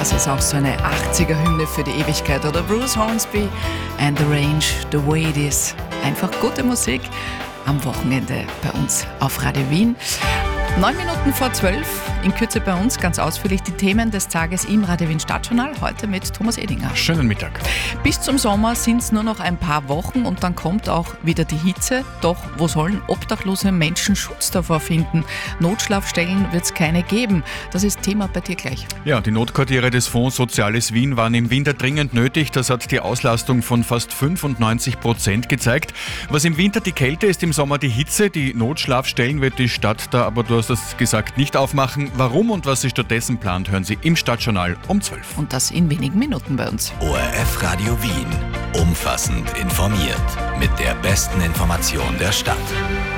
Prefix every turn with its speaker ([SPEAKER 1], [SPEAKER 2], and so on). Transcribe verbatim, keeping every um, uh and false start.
[SPEAKER 1] Das ist auch so eine achtziger-Hymne für die Ewigkeit. Oder Bruce Hornsby and the Range, The Way It Is. Einfach gute Musik am Wochenende bei uns auf Radio Wien. Neun Minuten vor zwölf, in Kürze bei uns ganz ausführlich die Themen des Tages im Radio Wien Stadtjournal, heute mit Thomas Edinger.
[SPEAKER 2] Schönen Mittag.
[SPEAKER 1] Bis zum Sommer sind es nur noch ein paar Wochen und dann kommt auch wieder die Hitze. Doch wo sollen obdachlose Menschen Schutz davor finden? Notschlafstellen wird es keine geben. Das ist Thema bei dir gleich.
[SPEAKER 2] Ja, die Notquartiere des Fonds Soziales Wien waren im Winter dringend nötig. Das hat die Auslastung von fast fünfundneunzig Prozent gezeigt. Was im Winter die Kälte ist, im Sommer die Hitze. Die Notschlafstellen wird die Stadt da, aber du hast das gesagt, nicht aufmachen. Warum und was sie stattdessen plant, hören Sie im Stadtjournal um zwölf.
[SPEAKER 1] Und das in wenigen Minuten bei uns.
[SPEAKER 3] O R F Radio Wien. Umfassend informiert. Mit der besten Information der Stadt.